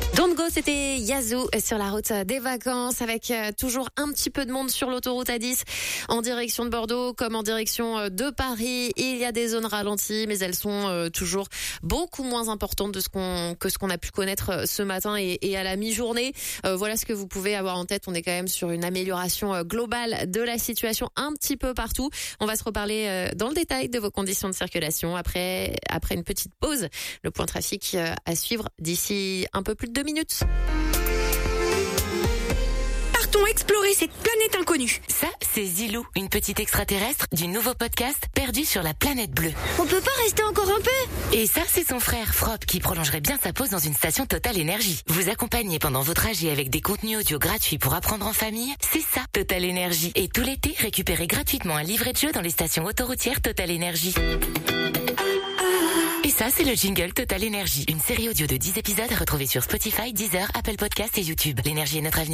Don't Go, c'était Yazoo sur la route des vacances avec toujours un petit peu de monde sur l'autoroute A10 en direction de Bordeaux comme en direction de Paris. Il y a des zones ralenties, mais elles sont toujours beaucoup moins importantes que ce qu'on a pu connaître ce matin et à la mi-journée. Voilà ce que vous pouvez avoir en tête. On est quand même sur une amélioration globale de la situation un petit peu partout. On va se reparler dans le détail de vos conditions de circulation après une petite pause. Le point trafic à suivre d'ici un peu plus de 2 minutes. Partons explorer cette planète inconnue. Ça, c'est Zilou, une petite extraterrestre du nouveau podcast Perdu sur la planète bleue. On peut pas rester encore un peu? Et ça, c'est son frère Frop qui prolongerait bien sa pause dans une station Total Énergie. Vous accompagnez pendant vos trajets avec des contenus audio gratuits pour apprendre en famille, c'est ça Total Énergie. Et tout l'été, récupérez gratuitement un livret de jeu dans les stations autoroutières Total Énergie. Et ça, c'est le jingle Total Énergie, une série audio de 10 épisodes à retrouver sur Spotify, Deezer, Apple Podcasts et YouTube. L'énergie est notre avenir.